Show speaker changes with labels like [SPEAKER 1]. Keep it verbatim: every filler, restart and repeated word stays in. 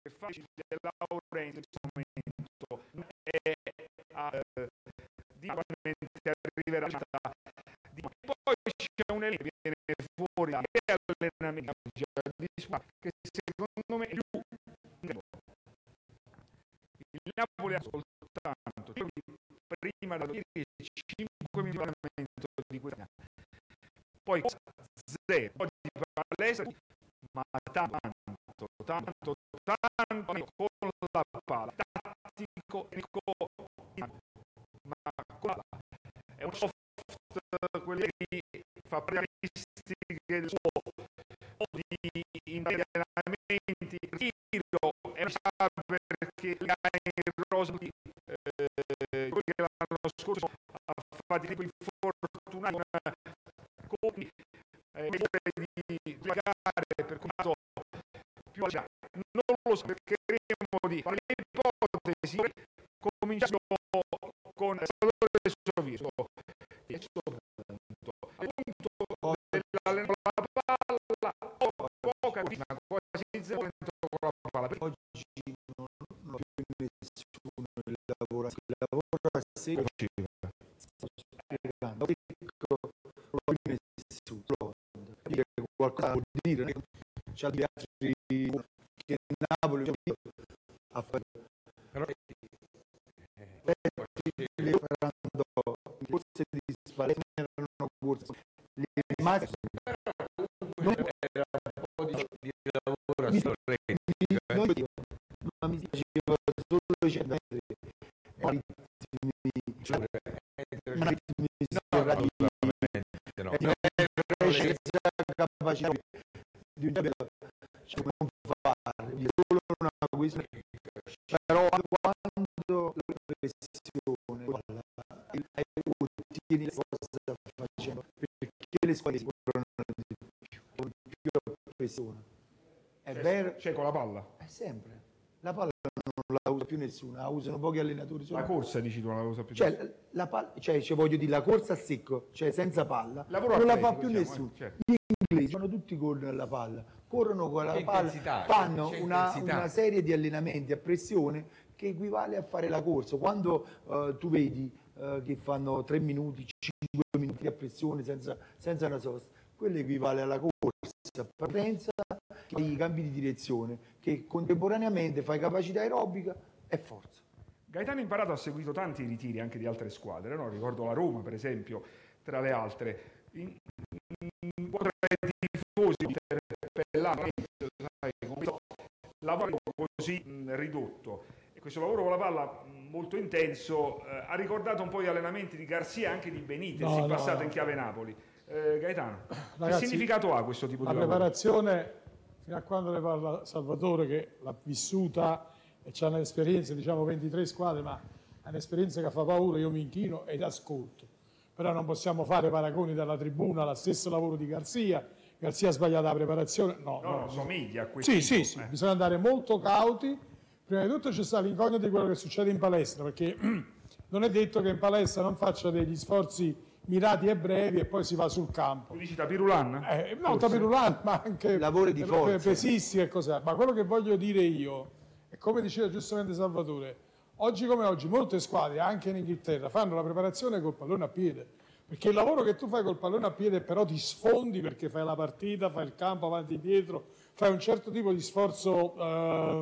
[SPEAKER 1] facile Laurenti in questo momento è uh, di arriverà di, poi c'è un elenco che viene fuori che allenamento che secondo me è più il Napoli ha soltanto prima da cinque minuti di allenamento di questa poi zero poi di palestra ma tanto tanto tanto con la palla tattico ma con la è un soft quelli che fa predistiche del suo di allenamenti ritiro e non sa perché il rosa di eh, quelli che l'anno scorso ha fatto tipo infortunati con eh, di giocare per quanto più non lo so perché di fare le ipotesi cominciando con il Salvatore del Sorriso questo punto punto dell'allenamento la palla poca ma quasi zero con la palla oggi non ho più nessuno che lavora che lavora a sera sto spiegando non ho più nessuno dire qualcosa vuol dire c'è gli altri che Napoli a fare però le faranno corse di spalene erano corse le rimasti non era un po' di, di lavoro noi ma mi piaceva solo i cento metri capacità di un non fare solo una questione però quando la pressione ottieni le cose facendo perché le squadre si corrono di più con più pressione è cioè, vero c'è con la palla è sempre la palla non la usa più nessuno la usano pochi allenatori solo. La corsa dici tu non la usa più cioè nessuno. La palla cioè ci voglio dire la corsa a secco cioè senza palla lavoro non la fa più nessuno eh, certo. Gli inglesi vanno tutti con la palla corrono con la palla fanno una, una serie di allenamenti a pressione che equivale a fare la corsa quando uh, tu vedi uh, che fanno tre minuti cinque minuti a pressione senza, senza una sosta quello equivale alla corsa partenza i cambi di direzione che contemporaneamente fai capacità aerobica e forza. Gaetano Imparato ha seguito tanti ritiri anche di altre squadre, no? Ricordo la Roma per esempio tra le altre in, in, tra i tifosi per, per l'anno lavoro così mh, ridotto e questo lavoro con la palla mh, molto intenso eh, ha ricordato un po' gli allenamenti di Garzia e anche di Benitez no, in passato no, in chiave Napoli. eh, Gaetano, ragazzi, che significato ha questo tipo di lavoro? La preparazione fino a quando ne parla Salvatore che l'ha vissuta e c'ha un'esperienza, diciamo ventitré squadre, ma è un'esperienza che fa paura, io mi inchino ed ascolto. Però non possiamo fare paragoni dalla tribuna allo stesso lavoro di Garzia. Garzia ha sbagliato la preparazione. No, no, no somiglia a questo. Sì, sì, sì, eh. Bisogna andare molto cauti. Prima di tutto c'è sta l'incognito di quello che succede in palestra, perché non è detto che in palestra non faccia degli sforzi mirati e brevi e poi si va sul campo. Tu dici tapirulan? Eh, no, tapirulan, ma anche lavori di forza, pesistica e cos'è. Ma quello che voglio dire io, è come diceva giustamente Salvatore, oggi come oggi molte squadre, anche in Inghilterra, fanno la preparazione col pallone a piede. Perché il lavoro che tu fai col pallone a piede però ti sfondi perché fai la partita, fai il campo avanti e dietro, fai un certo tipo di sforzo... Eh,